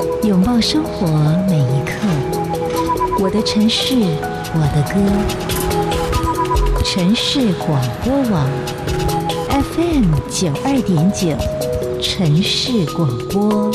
拥抱生活每一刻，我的城市，我的歌。城市广播网 FM 92.9，城市广播。